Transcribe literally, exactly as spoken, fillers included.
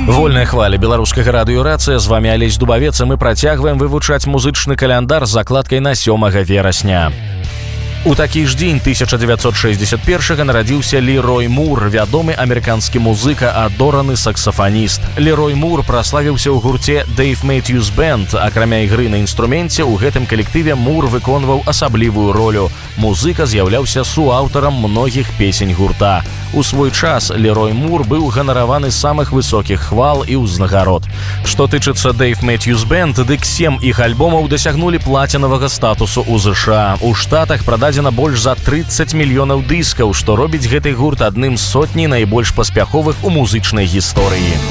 Вольная хваля беларускага радыёрацыя, з вами Алесь Дубавец, і мы працягваем вывучаць музычны каляндар з закладкай на сёмага верасня. У такі ж дзень тысяча дзевяцьсот шэсцьдзесят першага нарадзіўся Лерой Мур, вядомы амерыканскі музыка, адораны саксафаніст. Лерой Мур праславіўся ў гурце Dave Matthews Band. Акрамя ігры на інструменце, у гэтым калектыве Мур выконваў асаблівую ролю. Музыка з'яўляўся суаўтарам многіх песень гурта. У свой час Лерой Мур быў ганараваны з самых высокіх хвал і ўзнагарод. Што тычыцца Dave Matthews Band, дык сем іх альбомаў дасягнулі плацінавага статусу ў ЗША. У Штатах прададзена больш за трыццаць мільёнаў дыскаў, што робіць гэты гурт адным з сотні найбольш паспяховых у музычнай гісторыі.